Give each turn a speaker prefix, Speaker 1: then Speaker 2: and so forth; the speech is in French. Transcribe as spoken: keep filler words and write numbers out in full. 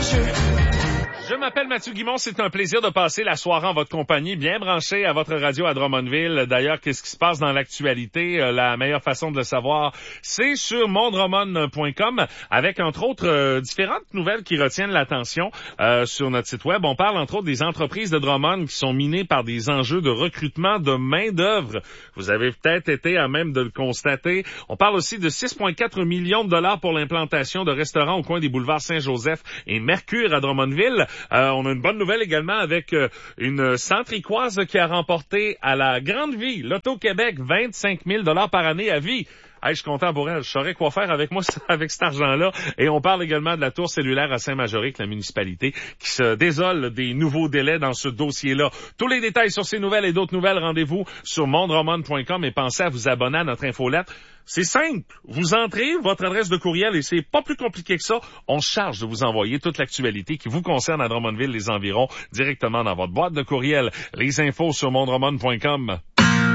Speaker 1: Je m'appelle Mathieu Guimond, c'est un plaisir de passer la soirée en votre compagnie, bien branché à votre radio à Drummondville. D'ailleurs, qu'est-ce qui se passe dans l'actualité? La meilleure façon de le savoir, c'est sur mondromon point com, avec entre autres euh, différentes nouvelles qui retiennent l'attention euh, sur notre site web. On parle entre autres des entreprises de Drummond qui sont minées par des enjeux de recrutement de main-d'œuvre. Vous avez peut-être été à même de le constater. On parle aussi de six virgule quatre millions de dollars pour l'implantation de restaurants au coin des boulevards Saint-Joseph et Mercure à Drummondville. Euh, on a une bonne nouvelle également avec euh, une centricoise qui a remporté à la Grande Vie, l'Auto-Québec, vingt-cinq mille dollars par année à vie. Hey, je suis content pour elle. Je saurais quoi faire avec moi, avec cet argent-là. Et on parle également de la tour cellulaire à Saint-Majorique, la municipalité, qui se désole des nouveaux délais dans ce dossier-là. Tous les détails sur ces nouvelles et d'autres nouvelles, rendez-vous sur mondromon point com et pensez à vous abonner à notre infolette. C'est simple. Vous entrez votre adresse de courriel et c'est pas plus compliqué que ça. On se charge de vous envoyer toute l'actualité qui vous concerne à Drummondville, les environs, directement dans votre boîte de courriel. Les infos sur mondromon point com.